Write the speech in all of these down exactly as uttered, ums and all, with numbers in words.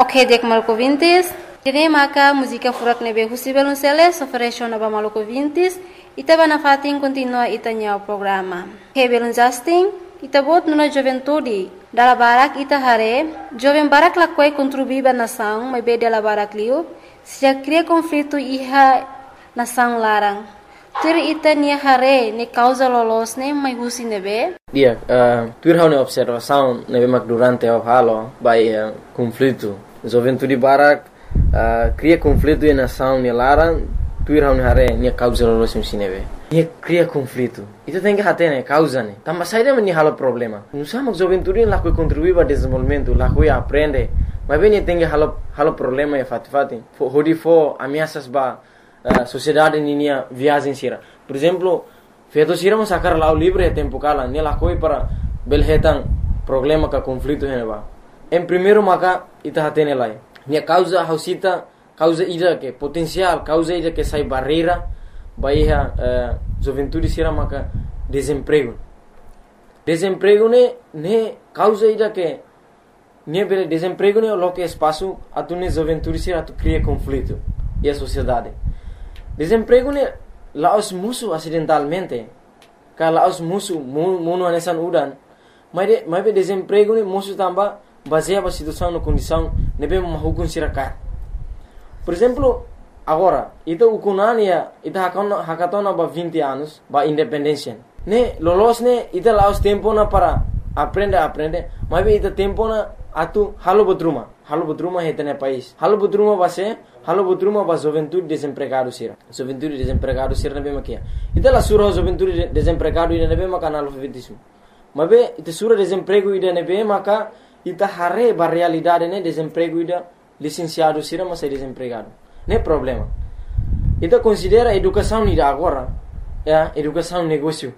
Ok, dek maluco vintis. Jadi maka música furak nebe husi belunceles ofereció nova maluco vintis. Ita bana fatin continua itanya o programa. He belun Justin, ita bot nuna juventude. Dala barak ita hare, joven barak la koi contribuiba nação, mas be dela barak liu, se já cria conflito iha nação larang. Tur ita nia hare ne causa lolos ne mai husi nebe. Dia, uh, tur hau ne observação nebe mak durante o halo by uh, conflito. Juventude barak uh, cria conflito e nação ne larang, tur hau ne hare nia causa lolos ne nebe. Nia cria conflito. Ita tem que hate ne causa ne. Tamba saída men halo problema. Não sabe juventude lá que contribui para desenvolvimento, lá que aprende. Mas bem tem que halo halo problema e fat fati. Hodi fo ameaças ba Uh, sociedade ninia viagem sira. Por exemplo, feito sira mo sacar lá o livre tempo kala, nela coi para belhetan problema ka conflito heneba. Em primeiro maka ita hatene lai. Nia causa hausita, causa ida que potencial, causa ida que sai barreira, baiha uh, juventude sira maka desemprego. Desemprego ne ne causa ida que ne bele desemprego ne lo que espaço atune juventude sira atu cria conflito e a sociedade. Desemprego ne laos musuh acidentalmente, ka laos musuh munu anesan udan, mas de mas be desemprego ne musuh tamba baseia ba situação no condição nebe mahukun sirakat. Por exemplo, agora ita ukunania ita hakona hakatona ba vinte anos ba independência. Ne lolos ne ita laos tempo na para aprende aprende, mas be ita tempo na atu halo botruma, halo botruma hetene país. Halo botruma base halo botruma ba juventude desempregado sira. Juventude desempregado sira nebe makia. Ita la sura juventude desempregado ida nebe maka analfabetismo. Mabe ita sura desemprego ida nebe maka ita hare ba realidade ne desemprego ida licenciado sira mas desempregado. Ne problema. Ita considera educação ida agora, ya, educação negócio.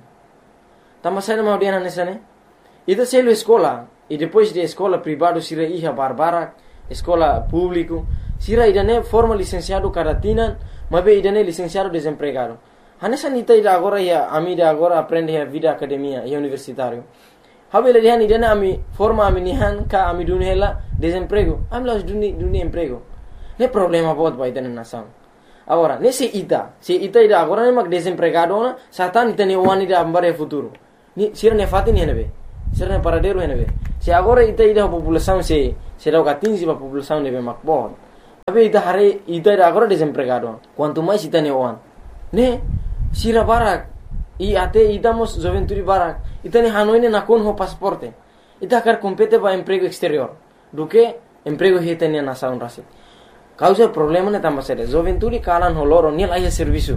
Tama sai na audiana nessa ne. Ita selo escola e depois de escola privado sira iha barbara, escola público sira idane forma licenciado caratina, mas be idane licenciado desempregado. Hanessa nita ida agora ya amida agora aprende a vida academia e universitário. Habele dihan idane ami forma ami nihan ka ami dunela desemprego. Am las duni duni emprego. Ne problema bot ba idane nação. Agora, nesse ita, se ita ida agora ne mak desempregado na, satan ita ne wani da ambare futuro. Ni sira ne fatin henebe. Sira ne paradero henebe. Se agora ita ida população se será o atinge a população nebe mak bot. Tapi ita hari ita ida agora desempregado. Quanto mais ita ne wan. Ne sira barak i ate ita mos juventude barak. Ita ne hanoi ne nakon ho pasporte. Ita akar compete ba emprego exterior. Do que emprego hete ne nação rasi. Causa problema ne tamba sere. Juventude kalan ho loro ni laia serviço.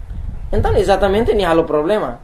Então exatamente ni halo problema.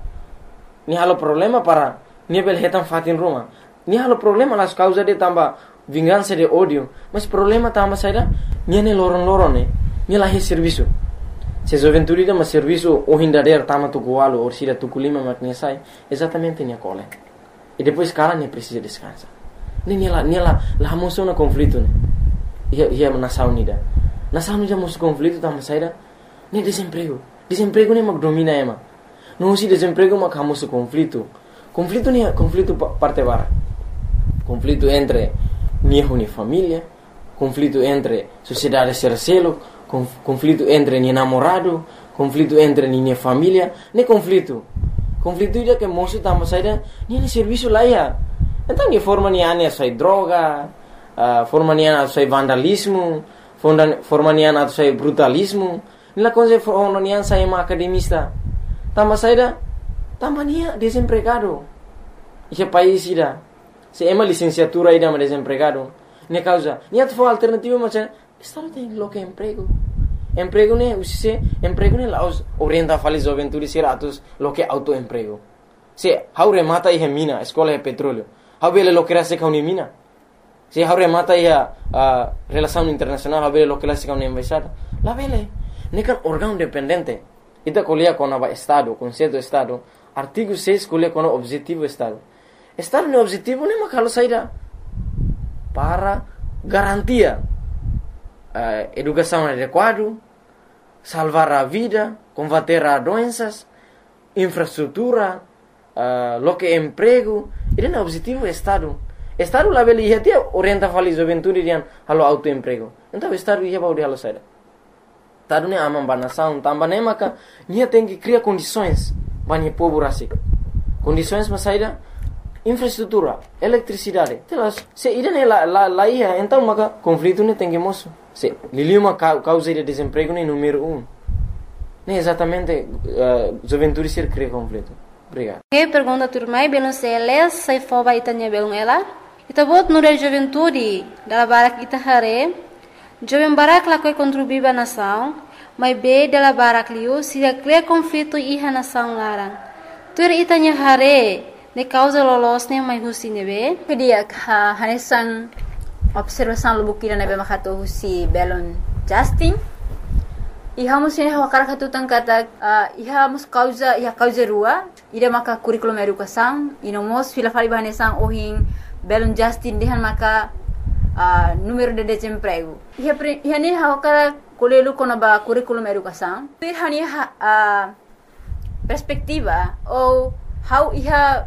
Ni halo problema para ni bel hetan fatin ruma. Ni halo problema las causa de tamba vingança de ódio, mas problema tamba saída niane loron loron ne ni lahi serviço. Se juventude da mas serviço o hindader tama tu gualo or sira tu kulima makne sai exatamente ni cole. E depois cara ne precisa descansar. Ne ni la ni la la moção na conflito ne. Ia ia nação nida. Nação nida mos conflito tamba saída ne desemprego. Desemprego ne mak domina ema. Não se desemprego mak hamos conflito. Conflito ne conflito parte bara. Conflito entre niho ni família, conflito entre sociedade sercelo, conflito entre ni namorado, conflito entre ni família, ne conflito. Conflito ida que moço tamba saída ni serviço lá ia. Então ni forma ni ane sai droga, uh, forma ni ane sai vandalismo, forma ni ane sai brutalismo, ni la coisa forma ni ane sai ma academista. Tamba saída tamba ni desempregado. Esse país ida se ema licenciatura ida mas desempregado. Ne causa, ni atfo alternativa macam estado tem lo que emprego. Emprego ne usise emprego ne laos orienta fali juventude sira atus lo que auto emprego. Se haure mata ihe mina, escola é petróleo. Habele lo que rase ka uni mina. Se haure mata ihe uh, relação internacional, habele lo que rase ka uni embaixada. La vele, ne kan órgão dependente. Ita colia com a estado, conceito estado, artigo seis colia com o objetivo estado. Estado no objetivo ne makalo saída para garantia uh, educação adequada, salvar a vida, combater as doenças, infraestrutura, uh, lo que emprego. Ele é o objetivo do Estado. Estado lá beli ia tia orienta fali juventude rian halo autoemprego. Então estado ia baudi halo saida. Tadu ne amam banação, tamba ne maka nia tem que criar condições bani povo rasik. Condições mas saida infraestrutura, eletricidade. Telas, se ida ne la la la ia, então maka conflito ne tem que moço. Se liliu uma causa de desemprego ne número um. Ne exatamente uh, juventude ser cria conflito. Obrigado. Que pergunta turmai belum seles sai foba itanya belum ela. Ita bot nure juventude dala barak ita hare. Jovem barak la koi contribuir ba nação, mas be dala barak liu se cria conflito iha nação larang. Tur itanya hare ne causa lolos ne mai husi nebe. Pedia ha hanesan observação lubukira nebe makato husi belon Justin. Iha musin hawa karakatu tangkata uh, iha mus causa iha causa rua ida maka curriculum educação ino mos fila fali bahanesan ohin belon Justin dehan maka uh, número de desemprego. Iha pre, iha ni hawa kara kolelu kono ba curriculum educação. Pir hani ha, uh, perspectiva ou how iha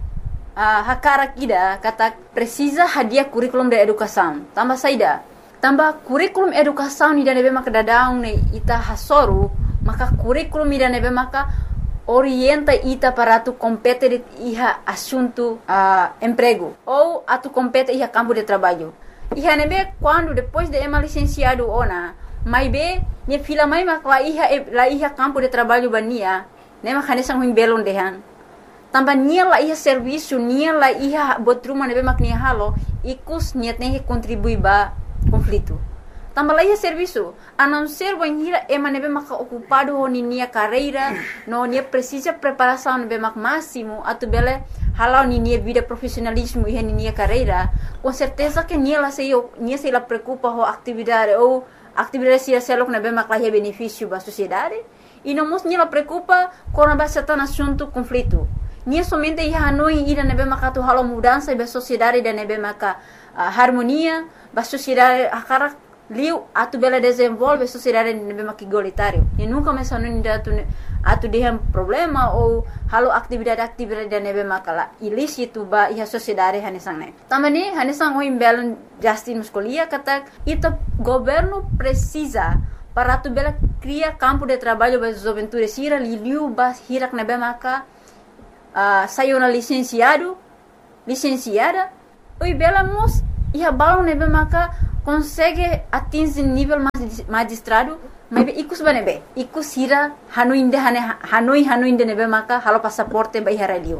uh, hakara kida kata precisa hadia curriculum de educação. Tambah saida tambah kurikulum educação ni nebe maka dadaung ne ita hasoru maka kurikulum ni nebe maka orienta ita para tu compete de iha assunto uh, emprego ou atu compete iha campo de trabalho. Iha nebe quando depois de ema licenciado ona mai be ni fila mai maka la iha la iha campo de trabalho bania ne maka nesang huing belon dehan. Tambah nia la iha serviço nia la iha botruma nebe maka ni halo ikus niat ne contribui ba conflito. Tambah lagi serviço, a não ser banhira ema nebe maka ocupado ho nia carreira, no nia precisa preparação nebe mak máximo, atu bele halau nia vida profissionalismo e nia carreira, com certeza que nia la sei nia sei la preocupa ho atividade ou atividade sia selok nebe mak lahi benefício ba sociedade, e não mos nia la preocupa com a base tan assunto conflito. Nia somente ia hanoi ida nebe maka tu halau mudança ba sociedade da nebe maka uh, harmonia ba sociedade akara liu atu bela desenvolve sociedade nebe maki igualitário e nunca me sanu inda atu atu dehem problema ou halo atividade atividade da nebe maka ilícito ba iha sociedade hanesang ne tamani hanesang o imbelon Justin muscolia kata ita governo precisa para atu bela cria campo de trabalho ba juventude sira liu ba hirak nebe maka uh, saiu na licenciado licenciada oi bela mos iha balon nebe maka consegue atingir nível magistrado mas ikus banebe ikus hira hanuinde hane hanoi hanuinde nebe maka halo passaporte ba iha radio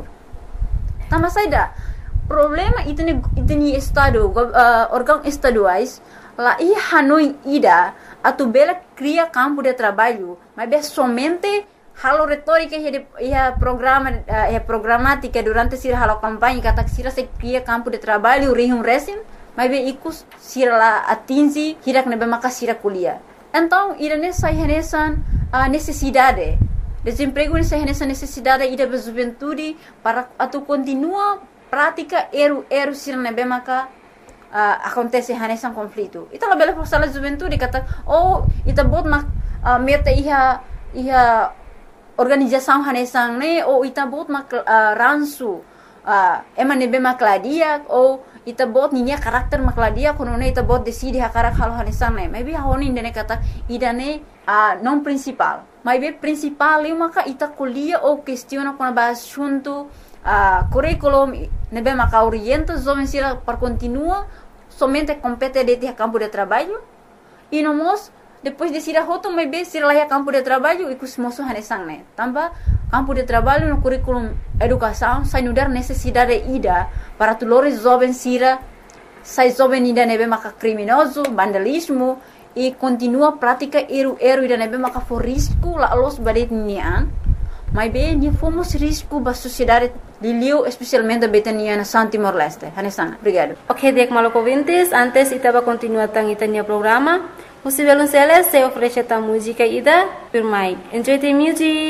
tama saida problema itene itene estado uh, órgão estaduais la iha hanoi ida atu bela cria campo de trabalho mas be somente halo retórica ia programa ia programática durante sira halo campanha kata sira se cria campo de trabalho rihum resim mas be ikus sira la atingi hirak nebe maka sira kuliah. Então ira nessa renesan a necessidade desemprego nessa renesan necessidade ida be juventude para atu continua prática eru eru sira nebe maka uh, acontece renesan conflito. Ita la bela força juventude kata oh ita bot mak uh, meta iha iha organização hanesang ne ou ita bot mak uh, ransu uh, ema nebe makladia ou ita bot ninya karakter makladia kono ne ita bot decide hakarak halo hanesang ne maybe honi ndene kata idane uh, non principal maybe principal eu maka ita kuliah ou questiona kono ba assunto uh, curriculum nebe maka orienta jovem sira para continua somente compete de ter campo de trabalho e no mos depois de sira hoto maybe sira lá campo de trabalho e kus moso hanesang ne tambah campo de trabalho no curriculum educação sai nudar necessidade ida para tulores jovens sira sai jovem ida nebe maka criminoso vandalismo e continua prática eru eru ida nebe maka for risco la los badet nian mas bem ni fomos risco ba sociedade liliu especialmente betania na Santi Timor-Leste hanesang obrigado. Ok, dek maloko vintis antes itaba continua tang itanya programa. Musivelun Celes se oferece ta música ida Pirmai. Enjoy the music.